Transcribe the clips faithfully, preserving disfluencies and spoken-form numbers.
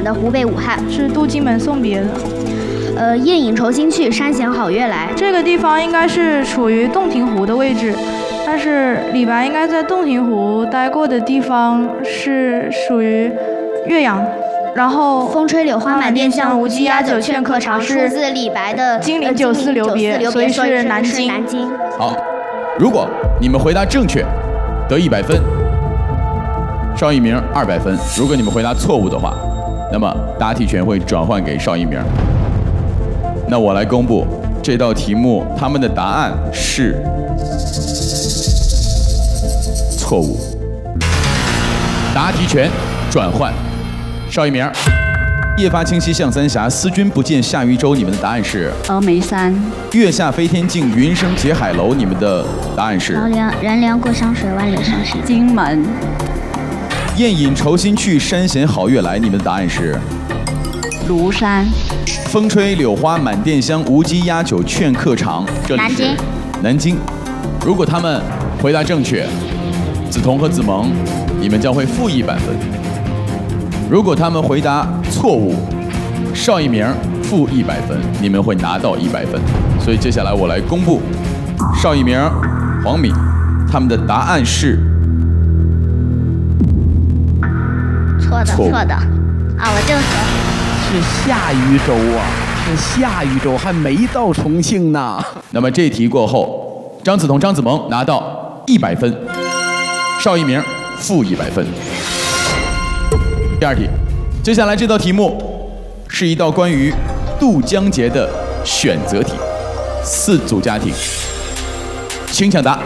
们的湖北武汉。 是杜金门送别的。 呃，夜饮愁新去，山前好月来。 这个地方应该是处于洞庭湖的位置，但是李白应该在洞庭湖待过的地方是属于岳阳。然后风吹柳花满店香，无鸡鸭酒劝客尝，出自李白的 《金陵酒肆留别》，所以是南京。 南京。 好，如果你们回答正确，得一百分，邵一鸣二百分。如果你们回答错误的话，那么答题权会转换给邵一鸣。那我来公布这道题目，他们的答案是错误。答题权转换。邵一鸣，夜发清溪向三峡，思君不见下渝州。你们的答案是峨眉山。 月下飞天镜，云生结海楼。你们的答案是绕梁人梁过湘水，万里长城。 荆门。 宴饮愁新去，山前好月来。你们的答案是庐山。 风吹柳花满店香，无鸡鸭酒劝客尝。这里是南京。 南京。如果他们回答正确，梓潼和子萌，你们将会负一百分。如果他们回答错误，邵一鸣负一百分，你们会拿到一百分。所以接下来我来公布邵一鸣、黄敏他们的答案是错的， 错错的啊！我就说是下渝州啊，是下渝州，还没到重庆呢。 那么这题过后，张梓潼、张子萌拿到一百分，邵一鸣负一百分。第二题，接下来这道题目是一道关于渡江节的选择题，四组家庭，请抢答。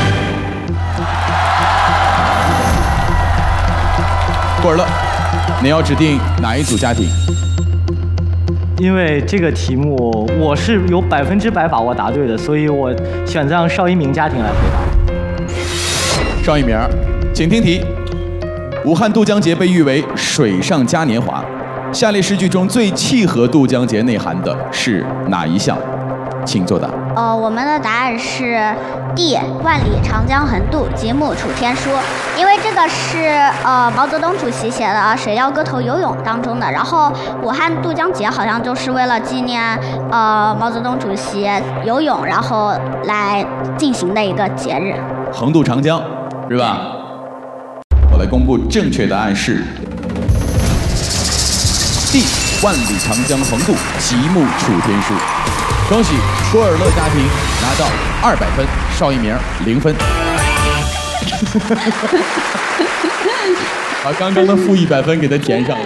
顾尔乐，你要指定哪一组家庭？ 因为这个题目我是有百分之百把握答对的，所以我选择让邵一鸣家庭来回答。 邵一鸣，请听题。武汉渡江节被誉为水上嘉年华，下列诗句中最契合渡江节内涵的是哪一项？请作答。 呃，我们的答案是 D， 万里长江横渡，极目楚天舒。因为这个是呃毛泽东主席写的《水调歌头·游泳》当中的，然后武汉渡江节好像就是为了纪念呃毛泽东主席游泳，然后来进行的一个节日。 横渡长江，是吧？我来公布正确答案是 D， 万里长江横渡，极目楚天舒。恭喜郭尔乐家庭拿到二百分，邵一鸣零分。把刚刚的负一百分给他填上了。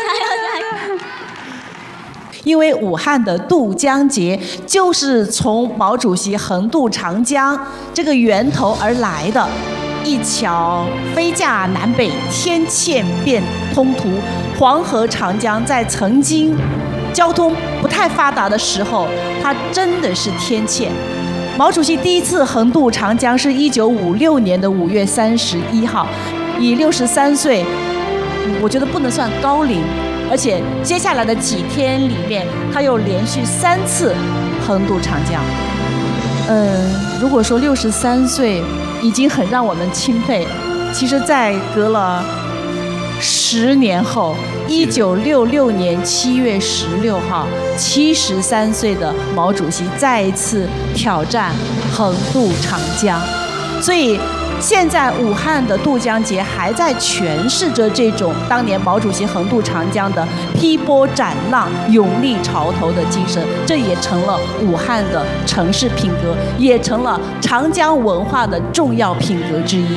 因为武汉的渡江节就是从毛主席横渡长江这个源头而来的。一桥飞架南北，天堑变通途。黄河、长江在曾经交通不太发达的时候，它真的是天堑。毛主席第一次横渡长江是一九五六年的五月三十一号，以六十三岁，我觉得不能算高龄，而且接下来的几天里面，他又连续三次横渡长江。嗯，如果说六十三岁已经很让我们钦佩，其实在隔了十年后，一九六六年七月十六号，七十三岁的毛主席再一次挑战横渡长江，所以现在武汉的渡江节还在诠释着这种当年毛主席横渡长江的劈波斩浪、勇立潮头的精神，这也成了武汉的城市品格，也成了长江文化的重要品格之一。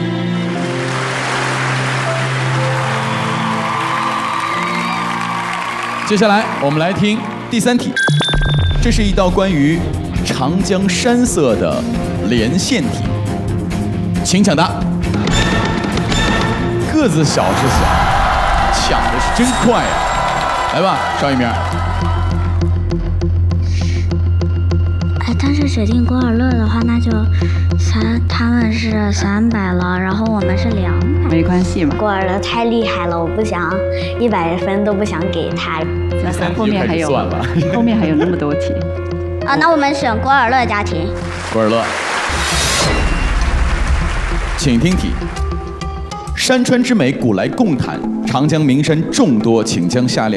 接下来我们来听第三题，这是一道关于长江山色的连线题，请抢答。个子小是小，抢的是真快啊！来吧，邵一鸣。 哎，但是指定郭尔乐的话，那就三他们是三百了，然后我们是两百。 没关系嘛。 郭尔乐太厉害了，我不想一百分都不想给他。 那后面还有后面还有那么多题。 啊，那我们选郭尔乐家庭。 郭尔乐，请听题：山川之美，古来共谈。长江名山众多，请将下列